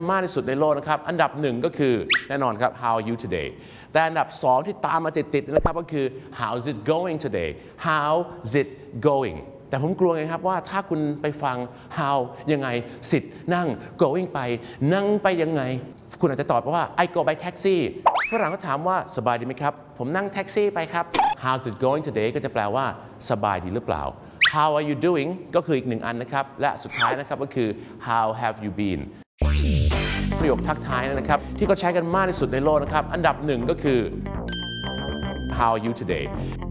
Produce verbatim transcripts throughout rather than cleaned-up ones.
มากที่สุดในโลกนะครับอันดับหนึ่งก็คือแน่นอนครับ how are you today แต่อันดับสองที่ตามมาติดๆนะครับก็คือ how's it going today how's it going แต่ผมกลัวไงครับว่าถ้าคุณไปฟัง how ยังไง sit นั่ง going ไปนั่งไปยังไงคุณอาจจะตอบว่า I go by taxi ฝรั่งก็ถามว่าสบายดีไหมครับผมนั่งแท็กซี่ไปครับ how's it going today ก็จะแปลว่าสบายดีหรือเปล่า how are you doing ก็คืออีกหนึ่งอันนะครับและสุดท้ายนะครับก็คือ how have you beenประโยคทักทายนะครับที่เขาใช้กันมากที่สุดในโลกนะครับอันดับหนึ่งก็คือ how are you today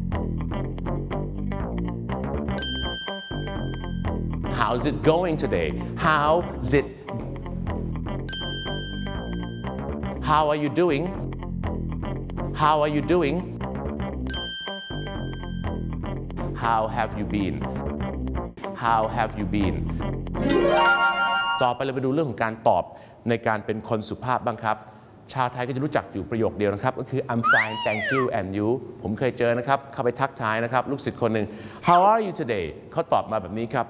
how's it going today how's it how are you doing how are you doing how have you been how have you been ต่อไปเราไปดูเรื่องของการตอบในการเป็นคนสุภาพบ้างครับชาวไทยก็จะรู้จักอยู่ประโยคเดียวนะครับก็คือ I'm fine thank you and you ผมเคยเจอนะครับเข้าไปทักทายนะครับลูกศิษย์คนหนึ่ง How are you today เขาตอบมาแบบนี้ครับ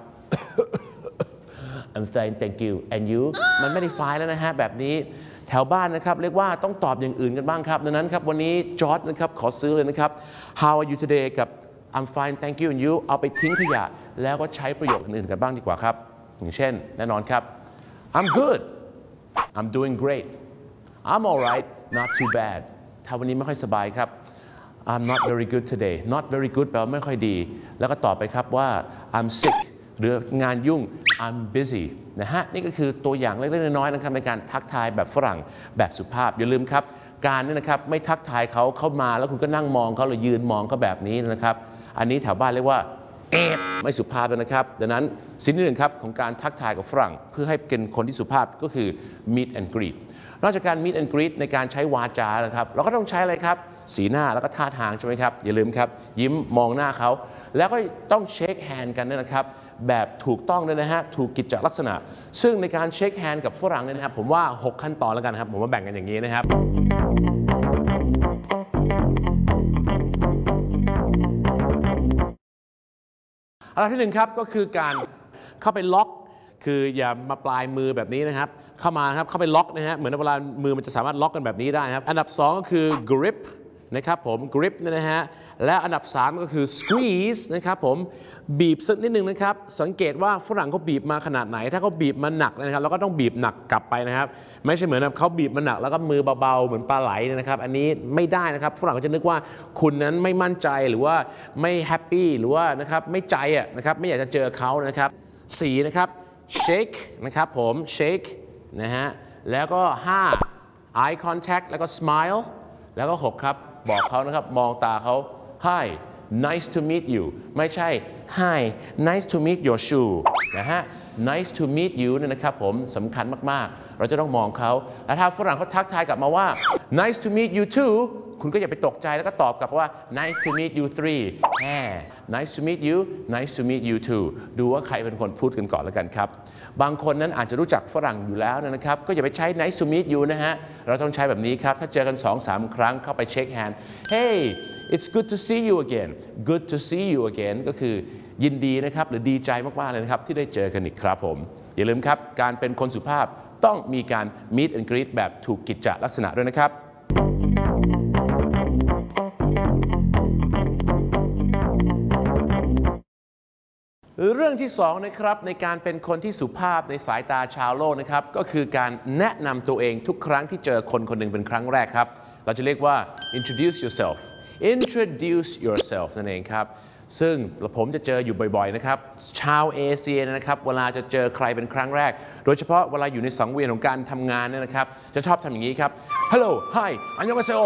I'm fine thank you and you มันไม่ได้ fine แล้วนะฮะแบบนี้แถวบ้านนะครับเรียกว่าต้องตอบอย่างอื่นกันบ้างครับดังนั้นครับวันนี้จอร์จนะครับขอซื้อเลยนะครับ How are you today กับ I'm fine thank you and you เอาไปทิ้งขยะแล้วก็ใช้ประโยคอื่นกันบ้างดีกว่าครับอย่างเช่นแน่นอนครับ I'm good I'm doing great I'm alright not too bad ถ้าวันนี้ไม่ค่อยสบายครับ I'm not very good today not very good แปลว่าไม่ค่อยดีแล้วก็ตอบไปครับว่า I'm sick หรืองานยุ่ง I'm busy นะฮะนี่ก็คือตัวอย่างเล็กๆน้อยๆนะครับในการทักทายแบบฝรั่งแบบสุภาพอย่าลืมครับการนี่นะครับไม่ทักทายเขาเข้ามาแล้วคุณก็นั่งมองเขาหรือยืนมองเขาแบบนี้นะครับอันนี้แถวบ้านเรียกว่าเอ๊ะไม่สุภาพเลยนะครับดังนั้นสิ่งที่หนึ่งครับของการทักทายกับฝรั่งเพื่อให้เป็นคนที่สุภาพก็คือ meet and greet นอกจากการ meet and greet ในการใช้วาจานะครับเราก็ต้องใช้อะไรครับสีหน้าแล้วก็ท่าทางใช่ไหมครับอย่าลืมครับยิ้มมองหน้าเขาแล้วก็ต้องเช็คแฮนด์กันด้วยนะครับแบบถูกต้องด้วยนะฮะถูกกิจลักษณะซึ่งในการเช็คแฮนด์กับฝรั่งเนี่ยนะครับผมว่าหกขั้นตอนแล้วกันครับผมว่าแบ่งกันอย่างนี้นะครับอันดับที่หนึ่งครับก็คือการเข้าไปล็อกคืออย่ามาปลายมือแบบนี้นะครับเข้ามาครับเข้าไปล็อกนะฮะเหมือนเวลามือมันจะสามารถล็อกกันแบบนี้ได้ครับอันดับสองก็คือ grip นะครับผม grip นะฮะและอันดับสามก็คือ squeeze นะครับผมบีบสักนิดนึงนะครับสังเกตว่าฝรั่งเขาบีบมาขนาดไหนถ้าเขาบีบมาหนักนะครับเราก็ต้องบีบหนักกลับไปนะครับไม่ใช่เหมือนเขาบีบมาหนักแล้วก็มือเบาๆเหมือนปลาไหลนะครับอันนี้ไม่ได้นะครับฝรั่งก็จะนึกว่าคุณนั้นไม่มั่นใจหรือว่าไม่แฮปปี้หรือว่านะครับไม่ใจอ่ะนะครับไม่อยากจะเจอเขานะครับสี่นะครับ shake นะครับผม shake นะฮะแล้วก็ห้า eye contact แล้วก็ smile แล้วก็หกครับบอกเขานะครับมองตาเขา hi nice to meet you ไม่ใช่ hi nice to meet your shoe นะฮะ nice to meet you เนี่ยนะครับผมสำคัญมากๆเราจะต้องมองเขาแล้วถ้าฝรั่งเขาทักทายกลับมาว่า nice to meet you too คุณก็อย่าไปตกใจแล้วก็ตอบกลับว่า nice to meet you three แหม nice to meet you nice to meet you too ดูว่าใครเป็นคนพูดกันก่อนแล้วกันครับบางคนนั้นอาจจะรู้จักฝรั่งอยู่แล้วนะครับก็อย่าไปใช้ nice to meet you นะฮะเราต้องใช้แบบนี้ครับถ้าเจอกัน สองสาม ครั้งเข้าไปเช็คแฮนด์ hey it's good to see you again good to see you again ก็คือยินดีนะครับหรือดีใจมากๆเลยนะครับที่ได้เจอกันอีกครับผมอย่าลืมครับการเป็นคนสุภาพต้องมีการ meet and greet แบบถูกกิจจลักษณะด้วยนะครับเรื่องที่สองนะครับในการเป็นคนที่สุภาพในสายตาชาวโลกนะครับก็คือการแนะนำตัวเองทุกครั้งที่เจอคนคนหนึ่งเป็นครั้งแรกครับเราจะเรียกว่า introduce yourself introduce yourself นั่นเองครับซึ่งผมจะเจออยู่บ่อยๆนะครับชาวเอเชียนะครับเวลาจะเจอใครเป็นครั้งแรกโดยเฉพาะเวลาอยู่ในสังเวียนของการทำงานเนี่ยนะครับจะชอบทำอย่างนี้ครับ hello hi 안녕하세요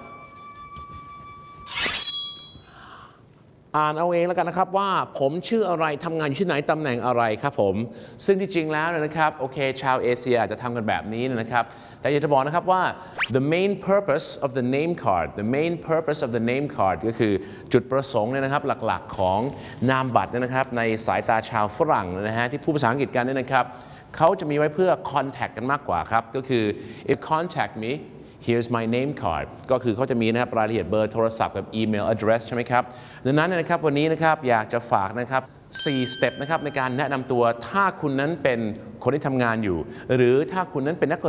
อ่านเอาเองแล้วกันนะครับว่าผมชื่ออะไรทำงานอยู่ที่ไหนตำแหน่งอะไรครับผมซึ่งที่จริงแล้วนะครับโอเคชาวเอเชียจะทำกันแบบนี้นะครับแต่อยากจะบอกนะครับว่า the main purpose of the name card the main purpose of the name card ก็คือจุดประสงค์เนี่ยนะครับหลักๆของนามบัตรเนี่ยนะครับในสายตาชาวฝรั่งนะฮะที่พูดภาษาอังกฤษกันเนี่ยนะครับเขาจะมีไว้เพื่อ contact กันมากกว่าครับก็คือ if contact me here's my name card ก็คือเขาจะมีนะครับรายละเอียดเบอร์โทรศัพท์กับอีเมล address ใช่ไหมครับดังนั้นนะครับวันนี้นะครับอยากจะฝากนะครับสี่สเต็ปนะครับในการแนะนำตัวถ้าคุณนั้นเป็นคนที่ทำงานอยู่หรือถ้าคุณนั้นเป็นนัก